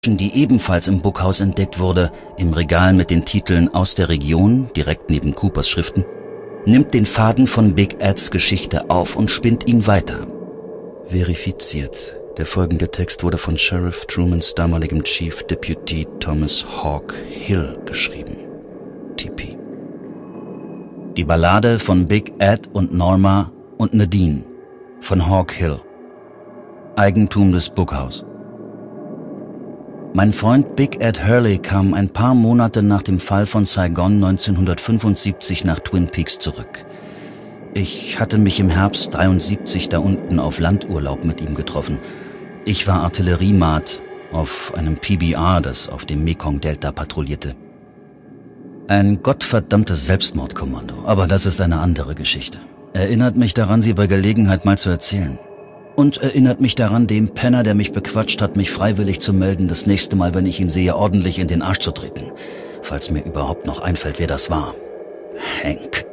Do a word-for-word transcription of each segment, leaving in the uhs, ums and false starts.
die ebenfalls im Bookhaus entdeckt wurde, im Regal mit den Titeln Aus der Region, direkt neben Coopers Schriften, nimmt den Faden von Big Eds Geschichte auf und spinnt ihn weiter. Verifiziert. Der folgende Text wurde von Sheriff Trumans damaligem Chief Deputy Thomas Hawk Hill geschrieben. T P. Die Ballade von Big Ed und Norma und Nadine von Hawk Hill. Eigentum des Bookhaus. Mein Freund Big Ed Hurley kam ein paar Monate nach dem Fall von Saigon neunzehnhundertfünfundsiebzig nach Twin Peaks zurück. Ich hatte mich im Herbst dreiundsiebzig da unten auf Landurlaub mit ihm getroffen. Ich war Artilleriemat auf einem P B R, das auf dem Mekong-Delta patrouillierte. Ein gottverdammtes Selbstmordkommando, aber das ist eine andere Geschichte. Erinnert mich daran, sie bei Gelegenheit mal zu erzählen. Und erinnert mich daran, dem Penner, der mich bequatscht hat, mich freiwillig zu melden, das nächste Mal, wenn ich ihn sehe, ordentlich in den Arsch zu treten. Falls mir überhaupt noch einfällt, wer das war. Hank.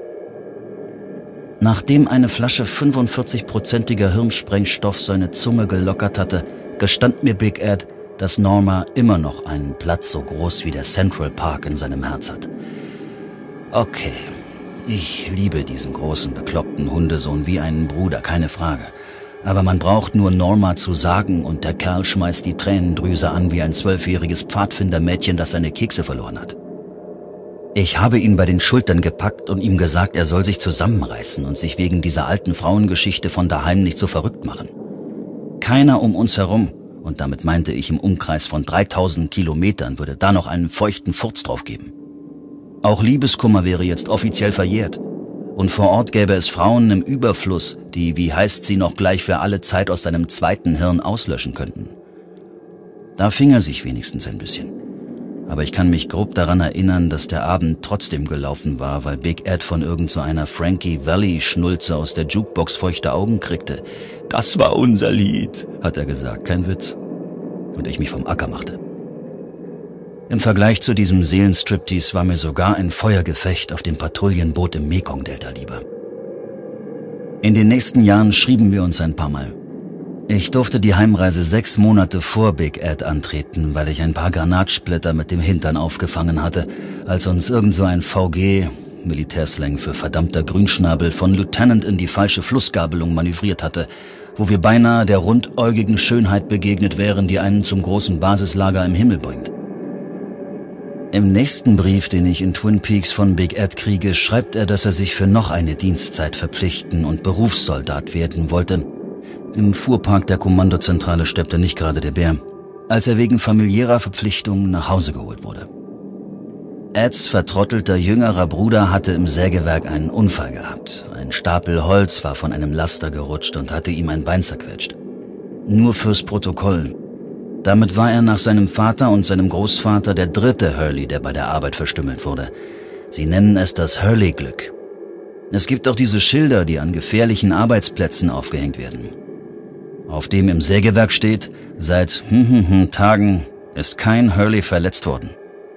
Nachdem eine Flasche fünfundvierzig-prozentiger Hirnsprengstoff seine Zunge gelockert hatte, gestand mir Big Ed, dass Norma immer noch einen Platz so groß wie der Central Park in seinem Herz hat. Okay, ich liebe diesen großen, bekloppten Hundesohn wie einen Bruder, keine Frage. Aber man braucht nur Norma zu sagen und der Kerl schmeißt die Tränendrüse an wie ein zwölfjähriges Pfadfindermädchen, das seine Kekse verloren hat. Ich habe ihn bei den Schultern gepackt und ihm gesagt, er soll sich zusammenreißen und sich wegen dieser alten Frauengeschichte von daheim nicht so verrückt machen. Keiner um uns herum, und damit meinte ich im Umkreis von dreitausend Kilometern, würde da noch einen feuchten Furz drauf geben. Auch Liebeskummer wäre jetzt offiziell verjährt. Und vor Ort gäbe es Frauen im Überfluss, die, wie heißt sie, noch gleich für alle Zeit aus seinem zweiten Hirn auslöschen könnten. Da fing er sich wenigstens ein bisschen. Aber ich kann mich grob daran erinnern, dass der Abend trotzdem gelaufen war, weil Big Ed von irgend so einer Frankie Valli-Schnulze aus der Jukebox feuchte Augen kriegte. Das war unser Lied, hat er gesagt, kein Witz. Und ich mich vom Acker machte. Im Vergleich zu diesem Seelenstriptease war mir sogar ein Feuergefecht auf dem Patrouillenboot im Mekong-Delta lieber. In den nächsten Jahren schrieben wir uns ein paar Mal. Ich durfte die Heimreise sechs Monate vor Big Ed antreten, weil ich ein paar Granatsplitter mit dem Hintern aufgefangen hatte, als uns irgend so ein V G, Militärslang für verdammter Grünschnabel, von Lieutenant in die falsche Flussgabelung manövriert hatte, wo wir beinahe der rundäugigen Schönheit begegnet wären, die einen zum großen Basislager im Himmel bringt. Im nächsten Brief, den ich in Twin Peaks von Big Ed kriege, schreibt er, dass er sich für noch eine Dienstzeit verpflichten und Berufssoldat werden wollte. Im Fuhrpark der Kommandozentrale steppte nicht gerade der Bär, als er wegen familiärer Verpflichtungen nach Hause geholt wurde. Eds vertrottelter jüngerer Bruder hatte im Sägewerk einen Unfall gehabt. Ein Stapel Holz war von einem Laster gerutscht und hatte ihm ein Bein zerquetscht. Nur fürs Protokoll. Damit war er nach seinem Vater und seinem Großvater der dritte Hurley, der bei der Arbeit verstümmelt wurde. Sie nennen es das Hurley-Glück. Es gibt auch diese Schilder, die an gefährlichen Arbeitsplätzen aufgehängt werden. Auf dem im Sägewerk steht, seit hm, hm, hm, Tagen ist kein Hurley verletzt worden.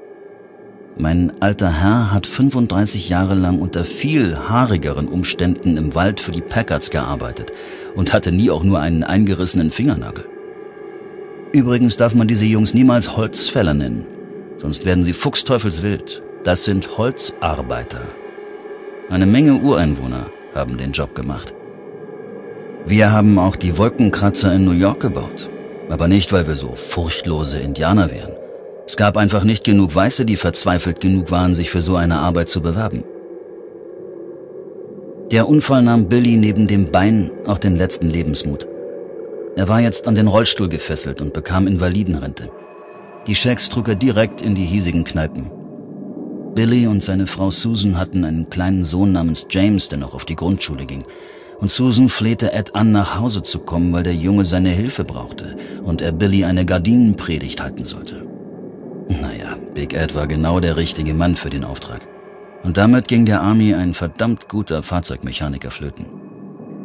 Mein alter Herr hat fünfunddreißig Jahre lang unter viel haarigeren Umständen im Wald für die Packards gearbeitet und hatte nie auch nur einen eingerissenen Fingernagel. Übrigens darf man diese Jungs niemals Holzfäller nennen, sonst werden sie fuchsteufelswild. Das sind Holzarbeiter. Eine Menge Ureinwohner haben den Job gemacht. Wir haben auch die Wolkenkratzer in New York gebaut, aber nicht, weil wir so furchtlose Indianer wären. Es gab einfach nicht genug Weiße, die verzweifelt genug waren, sich für so eine Arbeit zu bewerben. Der Unfall nahm Billy neben dem Bein auch den letzten Lebensmut. Er war jetzt an den Rollstuhl gefesselt und bekam Invalidenrente. Die Schecks trug er direkt in die hiesigen Kneipen. Billy und seine Frau Susan hatten einen kleinen Sohn namens James, der noch auf die Grundschule ging. Und Susan flehte Ed an, nach Hause zu kommen, weil der Junge seine Hilfe brauchte und er Billy eine Gardinenpredigt halten sollte. Naja, Big Ed war genau der richtige Mann für den Auftrag. Und damit ging der Army ein verdammt guter Fahrzeugmechaniker flöten.